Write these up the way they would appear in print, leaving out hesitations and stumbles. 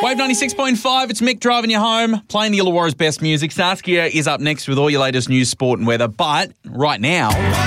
Wave 96.5, it's Mick driving you home, playing the Illawarra's best music. Saskia is up next with all your latest news, sport and weather. But right now,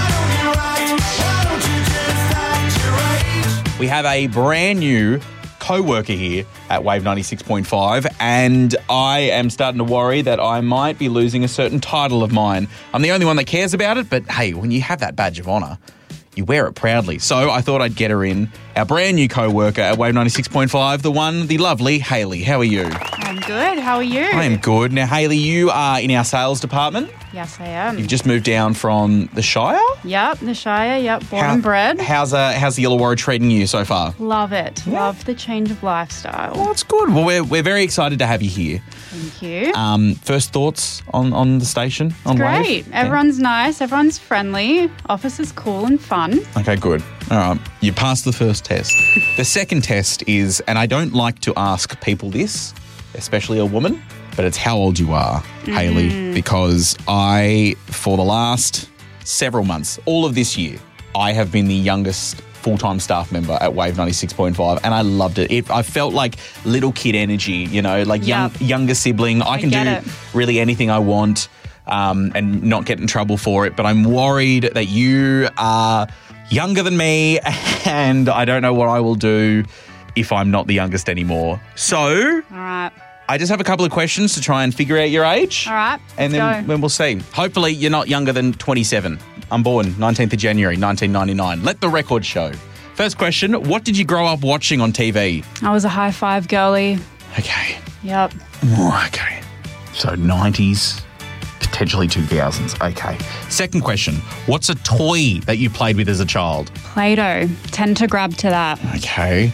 we have a brand new co-worker here at Wave 96.5, and I am starting to worry that I might be losing a certain title of mine. I'm the only one that cares about it, but hey, when you have that badge of honour, you wear it proudly. So I thought I'd get her in, our brand new co-worker at Wave 96.5, the one, the lovely Hayley. How are you? I'm good. How are you? I am good. Now, Hayley, you are in our sales department. Yes, I am. You've just moved down from the Shire? Yep, the Shire. Yep, born and bred. How's the Illawarra treating you so far? Love it. Yeah. Love the change of lifestyle. Well, that's good. Well, we're very excited to have you here. Thank you. First thoughts on the station? On Great. Wave? Everyone's nice. Everyone's friendly. Office is cool and fun. Okay, good. All right. You passed the first test. The second test is, and I don't like to ask people this, especially a woman, but it's how old you are, Hayley, because for the last several months, all of this year, I have been the youngest full-time staff member at Wave 96.5, and I loved it. I felt like little kid energy, like younger sibling. I can do really anything I want and not get in trouble for it, but I'm worried that you are younger than me, and I don't know what I will do if I'm not the youngest anymore. So, all right. I just have a couple of questions to try and figure out your age. All right, and then we'll see. Hopefully you're not younger than 27. I'm born 19th of January, 1999. Let the record show. First question, what did you grow up watching on TV? I was a high five girly. Okay. Yep. Okay. So 90s, potentially 2000s. Okay. Second question, what's a toy that you played with as a child? Play-Doh. Tend to grab to that. Okay.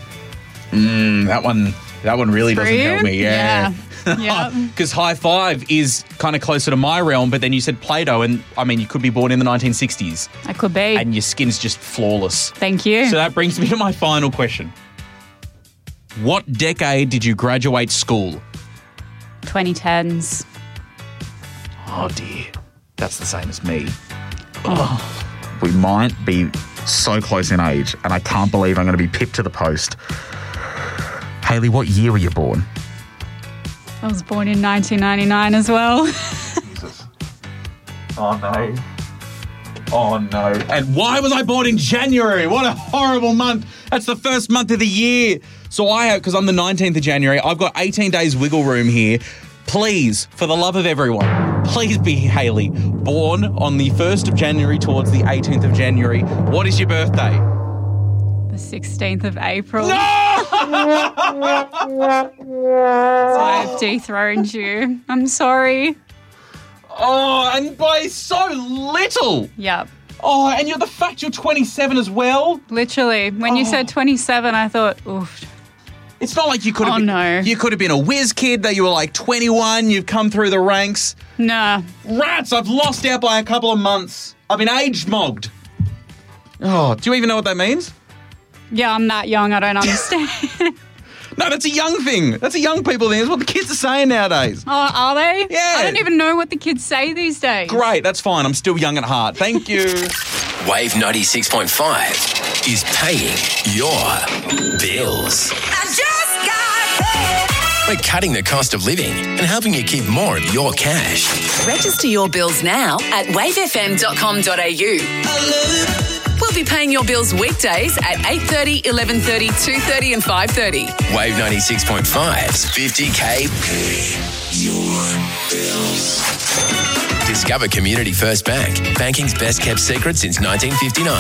That one really doesn't help me. Yeah. Because high five is kind of closer to my realm, but then you said Play-Doh, and I mean, you could be born in the 1960s. I could be. And your skin's just flawless. Thank you. So that brings me to my final question. What decade did you graduate school? 2010s. Oh, dear. That's the same as me. We might be so close in age, and I can't believe I'm going to be pipped to the post. Hayley, what year were you born? I was born in 1999 as well. Jesus. Oh, no. And why was I born in January? What a horrible month. That's the first month of the year. So because I'm the 19th of January, I've got 18 days wiggle room here. Please, for the love of everyone, please be Hayley, born on the 1st of January towards the 18th of January. What is your birthday? The 16th of April. No! So I've dethroned you. I'm sorry. Oh, and by so little. Yep. Oh, and the fact you're 27 as well. Literally. When you said 27, I thought, oof. It's not like you could have you could have been a whiz kid that you were like 21, you've come through the ranks. Nah. Rats, I've lost out by a couple of months. I've been age-mogged. Oh, do you even know what that means? Yeah, I'm that young. I don't understand. No, that's a young thing. That's a young people thing. That's what the kids are saying nowadays. Oh, are they? Yeah. I don't even know what the kids say these days. Great, that's fine. I'm still young at heart. Thank you. Wave 96.5 is paying your bills. I just got paid. We're cutting the cost of living and helping you keep more of your cash. Register your bills now at wavefm.com.au. We'll be paying your bills weekdays at 8:30, 11:30, 2:30 and 5:30. Wave 96.5's 50K your bills. Discover Community First Bank, banking's best kept secret since 1959.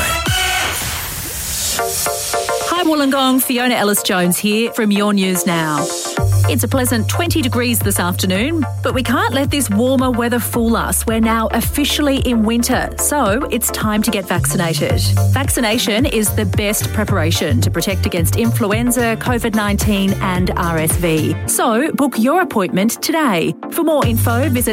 Hi Wollongong, Fiona Ellis-Jones here from Your News Now. It's a pleasant 20 degrees this afternoon, but we can't let this warmer weather fool us. We're now officially in winter, so it's time to get vaccinated. Vaccination is the best preparation to protect against influenza, COVID-19 and RSV. So book your appointment today. For more info, visit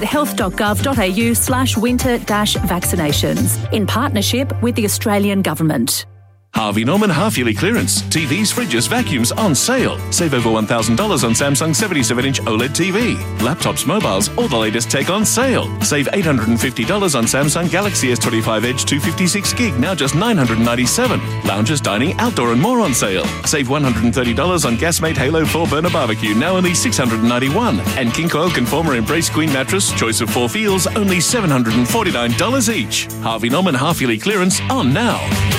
health.gov.au/winter-vaccinations in partnership with the Australian Government. Harvey Norman half-yearly clearance. TVs, fridges, vacuums on sale. Save over $1,000 on Samsung 77-inch OLED TV. Laptops, mobiles, all the latest tech on sale. Save $850 on Samsung Galaxy S25 Edge 256 gig, now just $997. Lounges, dining, outdoor and more on sale. Save $130 on Gasmate Halo 4 burner barbecue, now only $691. And King Coil Conformer Embrace Queen mattress, choice of 4 feels, only $749 each. Harvey Norman half-yearly clearance on now.